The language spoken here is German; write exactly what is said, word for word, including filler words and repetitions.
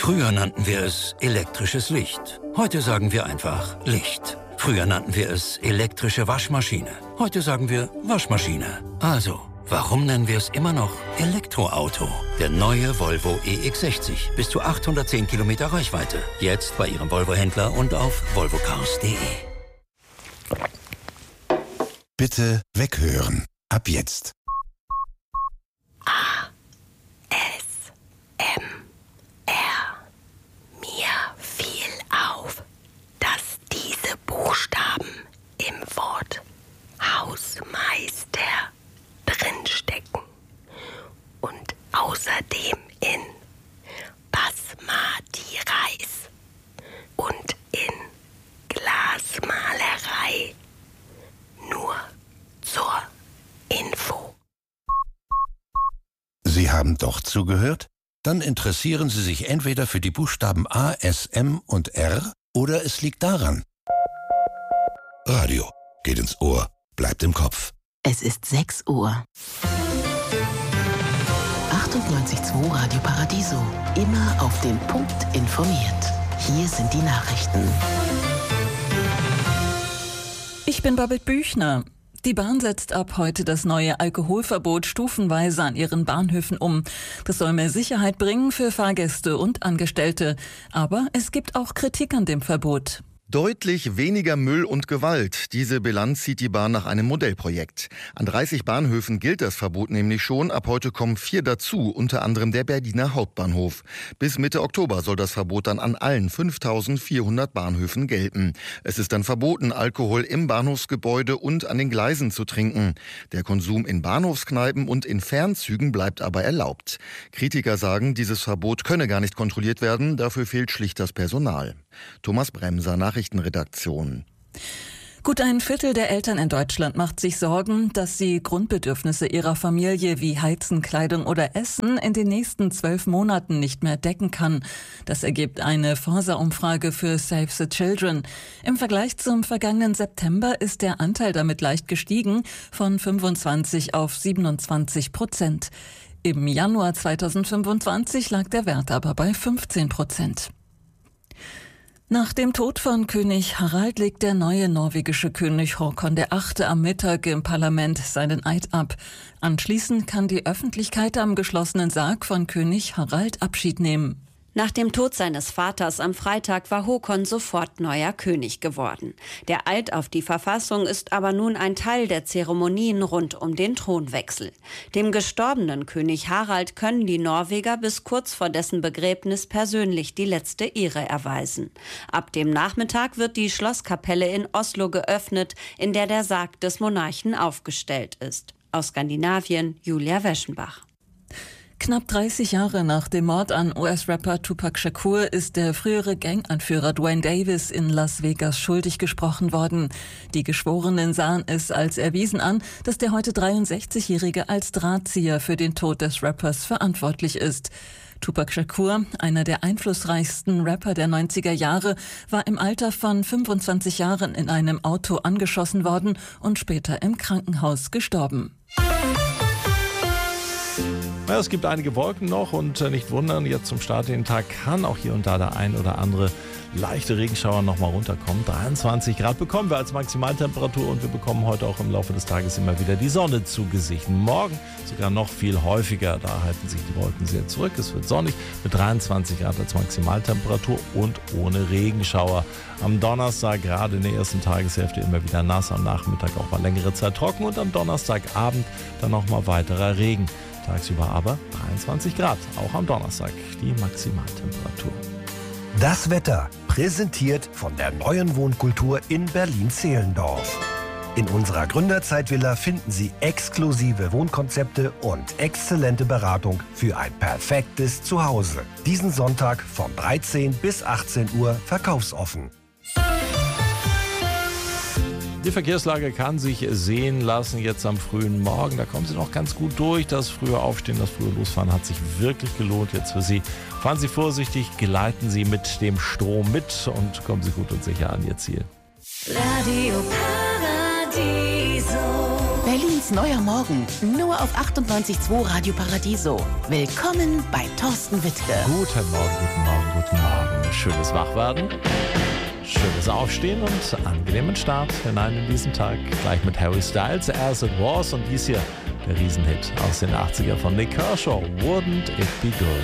Früher nannten wir es elektrisches Licht. Heute sagen wir einfach Licht. Früher nannten wir es elektrische Waschmaschine. Heute sagen wir Waschmaschine. Also, warum nennen wir es immer noch Elektroauto? Der neue Volvo E X sechzig. Bis zu achthundertzehn Kilometer Reichweite. Jetzt bei Ihrem Volvo-Händler und auf volvocars punkt de. Bitte weghören. Ab jetzt. A. S. M. R. Mir fiel auf, dass diese Buchstaben im Wort Hausmeister drinstecken und außerdem in Basmati Reis und in Glasmalerei. Nur zur Info. Sie haben doch zugehört? Dann interessieren Sie sich entweder für die Buchstaben A, S, M und R oder es liegt daran. Radio geht ins Ohr, bleibt im Kopf. Es ist sechs Uhr. achtundneunzig Komma zwei Radio Paradiso. Immer auf den Punkt informiert. Hier sind die Nachrichten. Ich bin Babette Büchner. Die Bahn setzt ab heute das neue Alkoholverbot stufenweise an ihren Bahnhöfen um. Das soll mehr Sicherheit bringen für Fahrgäste und Angestellte. Aber es gibt auch Kritik an dem Verbot. Deutlich weniger Müll und Gewalt. Diese Bilanz zieht die Bahn nach einem Modellprojekt. An dreißig Bahnhöfen gilt das Verbot nämlich schon. Ab heute kommen vier dazu, unter anderem der Berliner Hauptbahnhof. Bis Mitte Oktober soll das Verbot dann an allen fünftausendvierhundert Bahnhöfen gelten. Es ist dann verboten, Alkohol im Bahnhofsgebäude und an den Gleisen zu trinken. Der Konsum in Bahnhofskneipen und in Fernzügen bleibt aber erlaubt. Kritiker sagen, dieses Verbot könne gar nicht kontrolliert werden. Dafür fehlt schlicht das Personal. Thomas Bremser, Nachrichtenredaktion. Gut ein Viertel der Eltern in Deutschland macht sich Sorgen, dass sie Grundbedürfnisse ihrer Familie wie Heizen, Kleidung oder Essen in den nächsten zwölf Monaten nicht mehr decken kann. Das ergibt eine Forsa-Umfrage für Save the Children. Im Vergleich zum vergangenen September ist der Anteil damit leicht gestiegen, von fünfundzwanzig auf siebenundzwanzig Prozent. Im Januar zweitausendfünfundzwanzig lag der Wert aber bei fünfzehn Prozent. Nach dem Tod von König Harald legt der neue norwegische König Håkon der Achte am Mittag im Parlament seinen Eid ab. Anschließend kann die Öffentlichkeit am geschlossenen Sarg von König Harald Abschied nehmen. Nach dem Tod seines Vaters am Freitag war Håkon sofort neuer König geworden. Der Eid auf die Verfassung ist aber nun ein Teil der Zeremonien rund um den Thronwechsel. Dem gestorbenen König Harald können die Norweger bis kurz vor dessen Begräbnis persönlich die letzte Ehre erweisen. Ab dem Nachmittag wird die Schlosskapelle in Oslo geöffnet, in der der Sarg des Monarchen aufgestellt ist. Aus Skandinavien, Julia Weschenbach. Knapp dreißig Jahre nach dem Mord an U S-Rapper Tupac Shakur ist der frühere Ganganführer Duane Davis in Las Vegas schuldig gesprochen worden. Die Geschworenen sahen es als erwiesen an, dass der heute dreiundsechzigjährige als Drahtzieher für den Tod des Rappers verantwortlich ist. Tupac Shakur, einer der einflussreichsten Rapper der neunziger Jahre, war im Alter von fünfundzwanzig Jahren in einem Auto angeschossen worden und später im Krankenhaus gestorben. Ja, es gibt einige Wolken noch und äh, nicht wundern, jetzt zum Start den Tag kann auch hier und da der ein oder andere leichte Regenschauer noch mal runterkommen. dreiundzwanzig Grad bekommen wir als Maximaltemperatur und wir bekommen heute auch im Laufe des Tages immer wieder die Sonne zu Gesicht. Morgen sogar noch viel häufiger, da halten sich die Wolken sehr zurück. Es wird sonnig mit dreiundzwanzig Grad als Maximaltemperatur und ohne Regenschauer. Am Donnerstag gerade in der ersten Tageshälfte immer wieder nass, am Nachmittag auch mal längere Zeit trocken und am Donnerstagabend dann noch mal weiterer Regen. Tagsüber aber dreiundzwanzig Grad, auch am Donnerstag die Maximaltemperatur. Das Wetter, präsentiert von der neuen Wohnkultur in Berlin-Zehlendorf. In unserer Gründerzeitvilla finden Sie exklusive Wohnkonzepte und exzellente Beratung für ein perfektes Zuhause. Diesen Sonntag von dreizehn bis achtzehn Uhr verkaufsoffen. Die Verkehrslage kann sich sehen lassen jetzt am frühen Morgen. Da kommen Sie noch ganz gut durch. Das frühe Aufstehen, das frühe Losfahren hat sich wirklich gelohnt jetzt für Sie. Fahren Sie vorsichtig, gleiten Sie mit dem Strom mit und kommen Sie gut und sicher an Ihr Ziel. Radio Paradiso. Berlins neuer Morgen, nur auf achtundneunzig Komma zwei Radio Paradiso. Willkommen bei Thorsten Wittke. Guten Morgen, guten Morgen, guten Morgen. Schönes Wachwerden, schönes Aufstehen und angenehmen Start hinein in diesen Tag. Gleich mit Harry Styles, As It Was und dies hier der Riesenhit aus den achtziger von Nick Kershaw, Wouldn't It Be Good.